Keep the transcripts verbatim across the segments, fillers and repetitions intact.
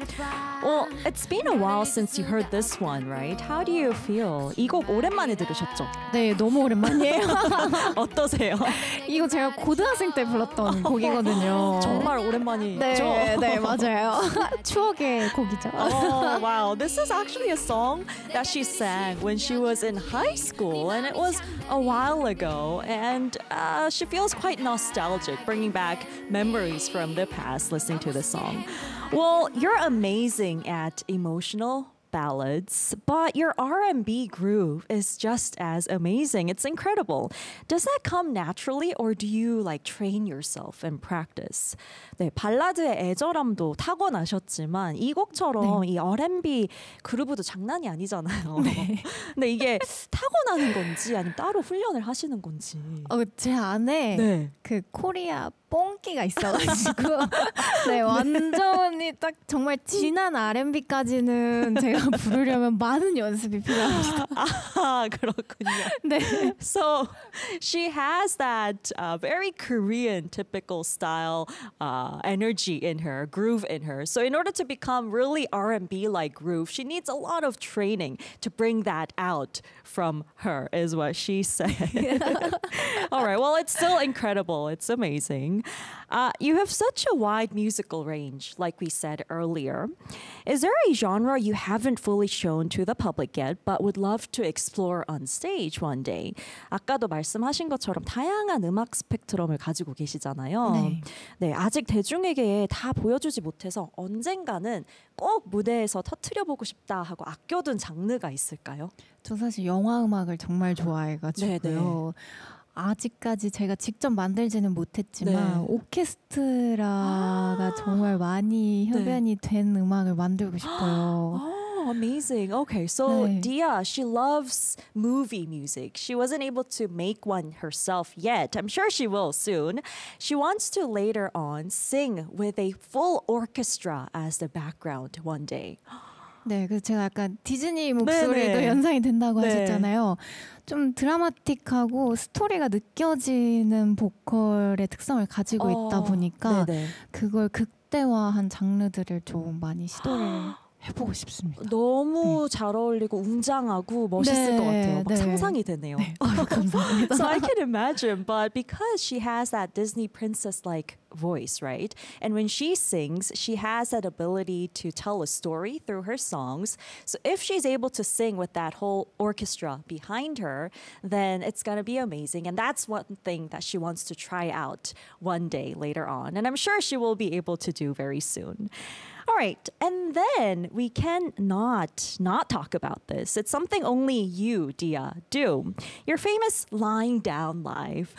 Well, it's been a while since you heard this one, right? How do you feel? 이 곡 오랜만에 들으셨죠? 네, 너무 오랜만이에요. 어떠세요? 이거 제가 고등학생 때 불렀던 곡이거든요. 정말 오랜만이죠? 네, 네, 맞아요. 추억의 곡이죠. Oh, wow. This is actually a song that she sang when she was in high school, and it was a while ago, and uh, she feels quite nostalgic, bringing back memories from the past listening to the song. Well, you're amazing at emotional ballads, but your R and B groove is just as amazing. It's incredible. Does that come naturally or do you like train yourself and practice? 네, 발라드의 애절함도 타고나셨지만 이 곡처럼 네. 이 R and B 그루브도 장난이 아니잖아요. 네. 근데 이게 타고나는 건지 아니면 따로 훈련을 하시는 건지. 어, 제 안에 네. 그 코리아 뽕기가 있어가지고 네, 완전히 딱 정말 진한 알앤비까지는 제가 부르려면 많은 연습이 필요합니다. 아, 그렇군요. 네. So she has that uh, very Korean typical style uh, energy in her, groove in her. So in order to become really R and B like groove, she needs a lot of training to bring that out from her, is what she said. All right, well, it's still incredible. It's amazing. Uh, you have such a wide musical range, like we said earlier. Is there a genre you haven't fully shown to the public yet, but would love to explore on stage one day? 아까도 말씀하신 것처럼 다양한 음악 스펙트럼을 가지고 계시잖아요. 네. 네, 아직 대중에게 다 보여주지 못해서 언젠가는 꼭 무대에서 터트려보고 싶다 하고 아껴둔 장르가 있을까요? 저 사실 영화 음악을 정말 좋아해가지고요. 네네. 아직까지 제가 직접 만들지는 못했지만 네. 오케스트라가 아~ 정말 많이 협연이 네. 된 음악을 만들고 싶어요. Oh, amazing. Okay, so 네. Dia, she loves movie music. She wasn't able to make one herself yet. I'm sure she will soon. She wants to later on sing with a full orchestra as the background one day. 네, 그래서 제가 약간 디즈니 목소리도 네네. 연상이 된다고 네. 하셨잖아요. 좀 드라마틱하고 스토리가 느껴지는 보컬의 특성을 가지고 어, 있다 보니까 네네. 그걸 극대화한 장르들을 좀 많이 시도를 해보고 싶습니다. 너무 잘 어울리고 웅장하고 멋있을 네, 것 같아요. 막 네. 상상이 되네요. 네, 아유, 감사합니다. So I can imagine, but because she has that Disney princess-like voice, right? And when she sings, she has that ability to tell a story through her songs. So if she's able to sing with that whole orchestra behind her, then it's going to be amazing. And that's one thing that she wants to try out one day later on. And I'm sure she will be able to do very soon. All right, and then we cannot not talk about this. It's something only you, Dia, do. Your famous lying down live.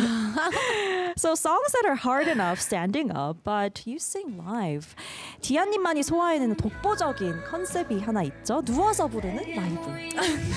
So songs that are hard enough standing up, but you sing live. 디아님만이 소화해내는 독보적인 컨셉이 하나 있죠. 누워서 부르는 라이브.